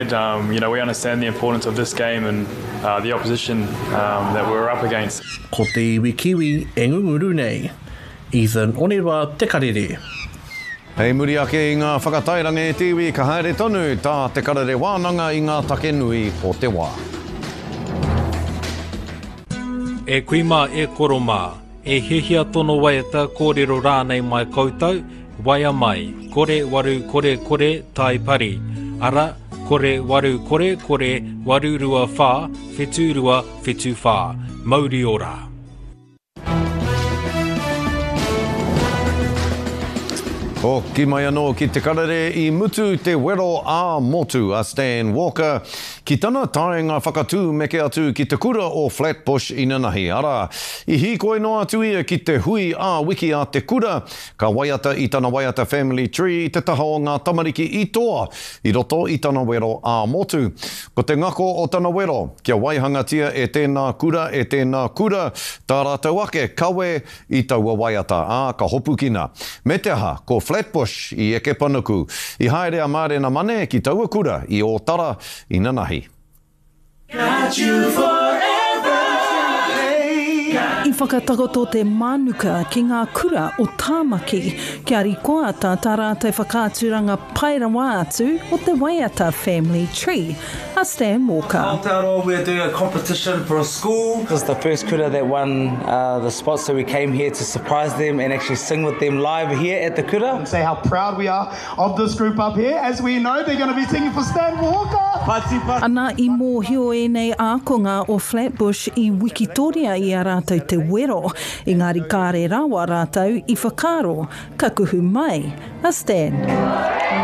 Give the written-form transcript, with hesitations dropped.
We understand the importance of this game and the opposition that we're up against. Ko te iwi kiwi e ngunguru nei. Ethan Onirwa Te Karere. Hei muri ake I ngā whakatairange e tiwi ka haere tonu tā te karere wānanga I ngā take nui o te wā. E kuima e koroma, e hehia tono waiata kōrero rānei mai koutou, waia mai, kore waru kore tai pari, ara kore waru kore waru rua whā, whetu rua whetu whā, mauri ora. Ko ki mai anō ki te karere I mutu te wero a motu a Stan Walker. Ki tana taenga whakatū meke atu ki te kura o Flatbush I Nanahi. Ara, I hi koe noa atu ia ki te hui a wiki a te kura, ka waiata I tana waiata family tree I te taha o ngā tamariki I toa, I roto I tana wero a motu. Ko te ngako o tana wero, kia waihangatia e tēnā kura, tā rātou ake, kawe I taua waiata, ka hopukina. Me te aha, ko Flatbush I eke panuku, I haere a mare na mane ki taua kura I o tara I Nanahi. Got you forever. I whakatakoto te manuka ki ngā kura o Tāmaki, kia rikoata tā rātou whakāturanga pairawa atu o te Waiata Family Tree. A Stan Walker. Aotearoa, we're doing a competition for a school. This is the first kura that won the spot, so we came here to surprise them and actually sing with them live here at the kura. And say how proud we are of this group up here. As we know, they're going to be singing for Stan Walker. Ana I mōhio e nei ākonga o Flatbush I Wikitoria I a rātou te wero, engari kāre rawa rātou I whakaro, ka kuhu mai, a Stan.